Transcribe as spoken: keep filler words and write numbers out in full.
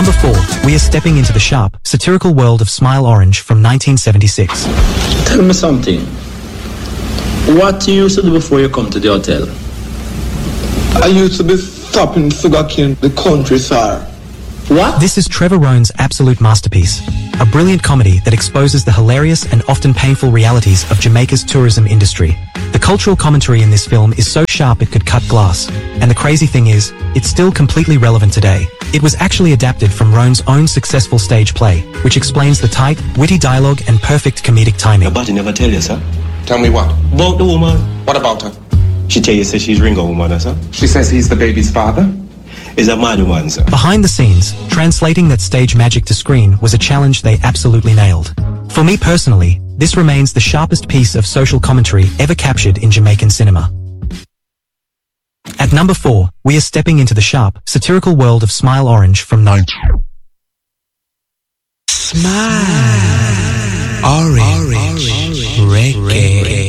number four, we are stepping into the sharp, satirical world of Smile Orange from nineteen seventy-six. Tell me something. What you used to do before you come to the hotel? I used to be stopping sugarcane the country, sir. What? This is Trevor Roan's absolute masterpiece, a brilliant comedy that exposes the hilarious and often painful realities of Jamaica's tourism industry. The cultural commentary in this film is so sharp it could cut glass, and the crazy thing is, it's still completely relevant today. It was actually adapted from Roan's own successful stage play, which explains the tight, witty dialogue and perfect comedic timing. Your body never tell you, sir. Tell me what? About the woman. What about her? She tell you say she's Ringo woman, sir. She says he's the baby's father. Is a mad woman, sir. Behind the scenes, translating that stage magic to screen was a challenge they absolutely nailed. For me personally, this remains the sharpest piece of social commentary ever captured in Jamaican cinema. At number four, we are stepping into the sharp, satirical world of Smile Orange from nineteen. Smile Orange, Orange. Reggae.